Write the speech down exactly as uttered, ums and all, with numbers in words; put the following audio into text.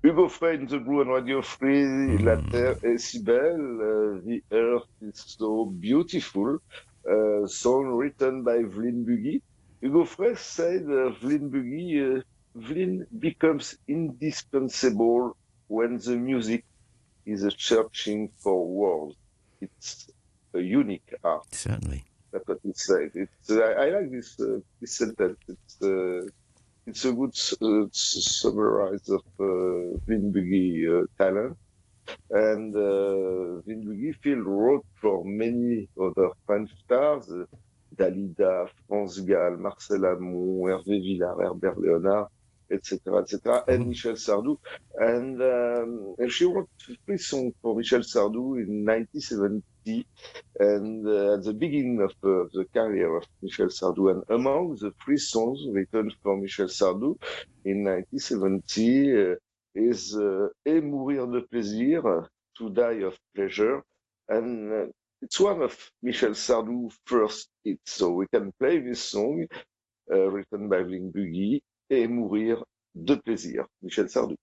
Hugo Frey in the Blue and Radio Free, La Mm. Terre est si belle, uh, The Earth is so beautiful, uh, song written by Vlyn Buggy. Hugo Frey said uh, Vlyn Buggy, uh, Vlyn becomes indispensable when the music is searching for words. It's a unique art. Certainly. That's what he said. It's, uh, I, I like this, uh, this sentence. It's, uh, it's a good uh, summarize of uh, Vin Buggy uh, talent. And uh, Vin Buggy Phil wrote for many other French stars, uh, Dalida, France Gall, Marcel Amont, Hervé Villard, Herbert Léonard, et cetera, et cetera, and Oh, Michel Sardou. And, um, and she wrote three songs for Michel Sardou in nineteen seventy, and uh, at the beginning of uh, the career of Michel Sardou. And among the three songs written for Michel Sardou in nineteen seventy uh, is uh, Et mourir de plaisir, To die of pleasure. And uh, it's one of Michel Sardou's first hits. So we can play this song uh, written by Vling Buggy, Et mourir de plaisir, Michel Sardou.